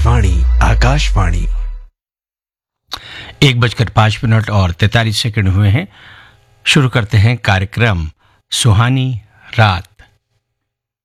आकाशवाणी आकाशवाणी 1:05 और 43 सेकंड हुए हैं। शुरू करते हैं कार्यक्रम सुहानी रात।